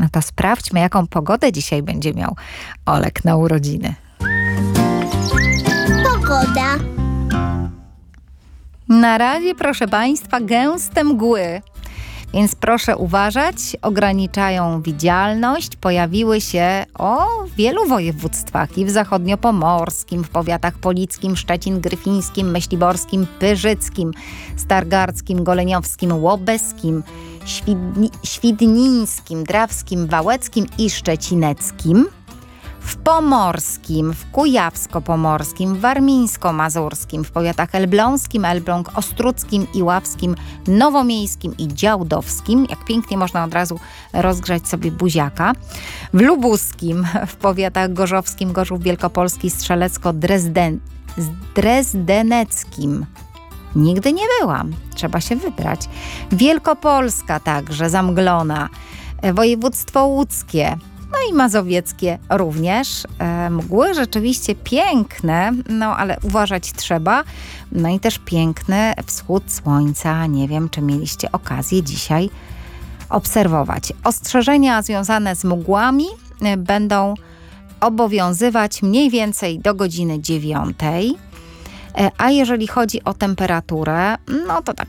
No to sprawdźmy, jaką pogodę dzisiaj będzie miał Olek na urodziny. Pogoda. Na razie, proszę Państwa, gęste mgły. Więc proszę uważać, ograniczają widzialność. Pojawiły się w wielu województwach i w zachodniopomorskim, w powiatach polickim, szczecin-gryfińskim, myśliborskim, pyrzyckim, stargardzkim, goleniowskim, łobeskim, świdnińskim, drawskim, wałeckim i szczecineckim. W pomorskim, w kujawsko-pomorskim, w warmińsko-mazurskim, w powiatach elbląskim, elbląg-ostruckim, iławskim, nowomiejskim i działdowskim. Jak pięknie można od razu rozgrzać sobie buziaka. W lubuskim, w powiatach gorzowskim, Gorzów Wielkopolski, Strzelecko-Drezdeneckim. Nigdy nie byłam, trzeba się wybrać. Wielkopolska także, zamglona. Województwo łódzkie. No i mazowieckie również. Mgły rzeczywiście piękne, no ale uważać trzeba. No i też piękny wschód słońca. Nie wiem, czy mieliście okazję dzisiaj obserwować. Ostrzeżenia związane z mgłami będą obowiązywać mniej więcej do godziny 9. A jeżeli chodzi o temperaturę, no to tak